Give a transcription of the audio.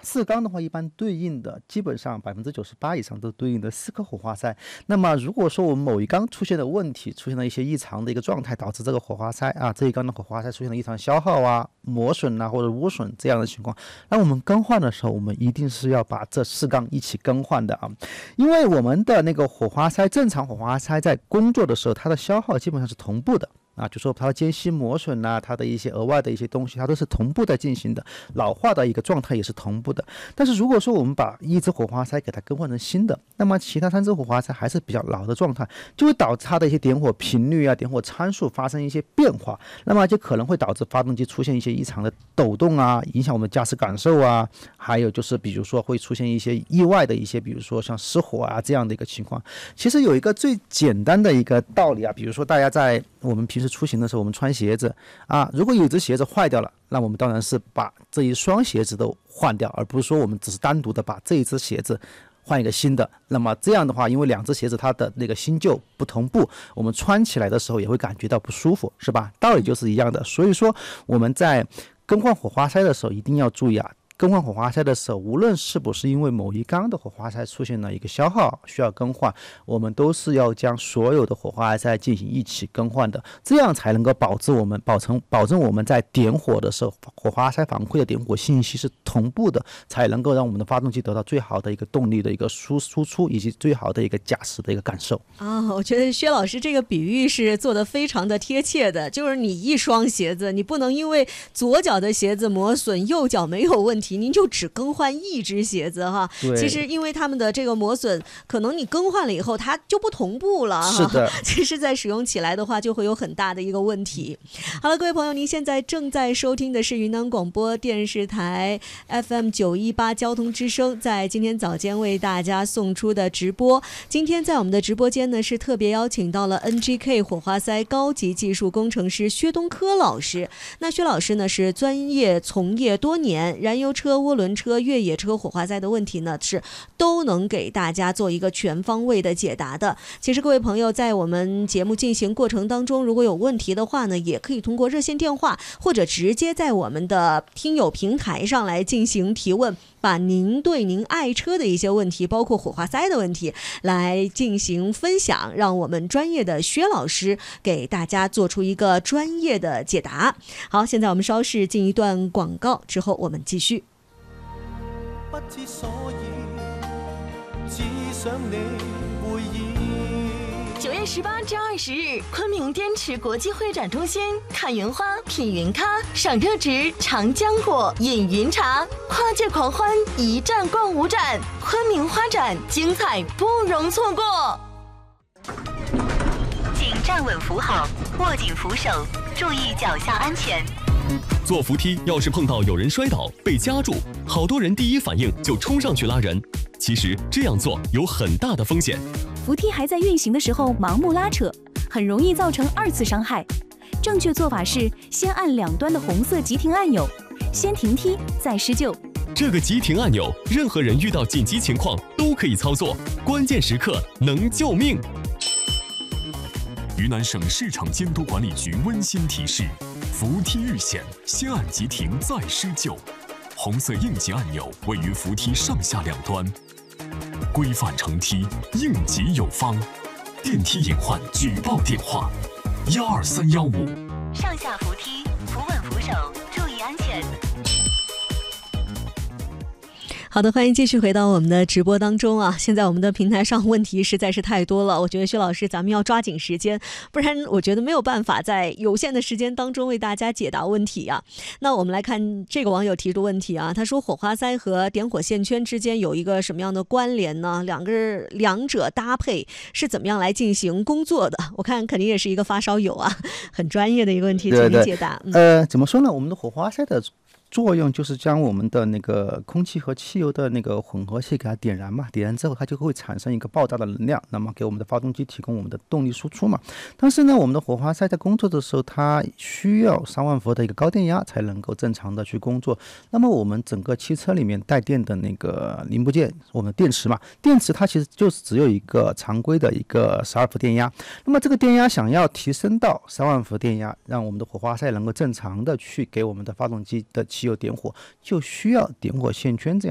4缸的话，一般对应的基本上98%以上都对应的4颗火花塞。那么如果说我们某一缸出现了问题，出现了一些异常的一个状态，导致这个火花塞这一缸的火花塞出现了异常消耗磨损或者污损这样的情况，那我们更换的时候，我们一定是要把这4缸一起更换的因为我们的那个火花塞，正常火花塞在工作的时候，它的消耗基本上是同步的。就说它的间隙磨损它的一些额外的一些东西，它都是同步在进行的，老化的一个状态也是同步的。但是如果说我们把一只火花塞给它更换成新的，那么其他3只火花塞还是比较老的状态，就会导致它的一些点火频率点火参数发生一些变化，那么就可能会导致发动机出现一些异常的抖动影响我们驾驶感受还有就是比如说会出现一些意外的一些，比如说像失火这样的一个情况。其实有一个最简单的一个道理比如说大家在我们平时出行的时候，我们穿鞋子如果有一只鞋子坏掉了，那我们当然是把这一双鞋子都换掉，而不是说我们只是单独的把这一只鞋子换一个新的。那么这样的话，因为2只鞋子它的那个新旧不同步，我们穿起来的时候也会感觉到不舒服，是吧？道理就是一样的。所以说我们在更换火花塞的时候一定要注意更换火花塞的时候，无论是不是因为某一缸的火花塞出现了一个消耗需要更换，我们都是要将所有的火花塞进行一起更换的，这样才能够保证我们在点火的时候，火花塞反馈的点火信息是同步的，才能够让我们的发动机得到最好的一个动力的一个输出，以及最好的一个驾驶的一个感受我觉得薛老师这个比喻是做得非常的贴切的，就是你一双鞋子，你不能因为左脚的鞋子磨损，右脚没有问题，您就只更换一只鞋子其实因为他们的这个磨损，可能你更换了以后它就不同步了是的， 其实在使用起来的话就会有很大的一个问题。好了，各位朋友，您现在正在收听的是云南广播电视台 FM918 交通之声，在今天早间为大家送出的直播。今天在我们的直播间呢，是特别邀请到了 NGK 火花塞高级技术工程师薛东科老师。那薛老师呢是专业从业多年，燃油车、涡轮车、越野车火花塞的问题呢是都能给大家做一个全方位的解答的。其实各位朋友在我们节目进行过程当中，如果有问题的话呢，也可以通过热线电话或者直接在我们的听友平台上来进行提问，把您对您爱车的一些问题，包括火花塞的问题来进行分享，让我们专业的薛老师给大家做出一个专业的解答。好，现在我们稍事进一段广告，之后我们继续。 不知所以，只想你会意。 9月18至20日，昆明滇池国际会展中心，看云花，品云咖，赏热植，尝浆果，饮云茶，跨界狂欢，一站逛5展，昆明花展精彩不容错过。 请站稳扶好，握紧扶手，注意脚下安全。 坐扶梯要是碰到有人摔倒被夹住，好多人第一反应就冲上去拉人，其实这样做有很大的风险。 扶梯还在运行的时候盲目拉扯，很容易造成2次伤害。正确做法是先按两端的红色急停按钮，先停梯再施救。 这个急停按钮，任何人遇到紧急情况都可以操作，关键时刻能救命。 云南省市场监督管理局温馨提示：扶梯遇险，先按急停再施救。红色应急按钮位于扶梯上下两端。规范乘梯，应急有方。电梯隐患举报电话：12315。 上下扶梯，扶稳扶手，注意安全。 好的，欢迎继续回到我们的直播当中现在我们的平台上问题实在是太多了，我觉得薛老师咱们要抓紧时间，不然我觉得没有办法在有限的时间当中为大家解答问题那我们来看这个网友提出问题他说火花塞和点火线圈之间有一个什么样的关联呢？两者搭配是怎么样来进行工作的？我看肯定也是一个发烧友很专业的一个问题，请您解答。 怎么说呢？我们的火花塞的作用就是将我们的那个空气和汽油的那个混合气给它点燃嘛，点燃之后它就会产生一个爆炸的能量，那么给我们的发动机提供我们的动力输出嘛。但是呢，我们的火花塞在工作的时候，它需要3万伏的一个高电压才能够正常的去工作。那么我们整个汽车里面带电的那个零部件，我们的电池嘛，电池它其实就是只有一个常规的一个12伏电压。那么这个电压想要提升到3万伏电压，让我们的火花塞能够正常的去给我们的发动机的汽油点火，就需要点火线圈这样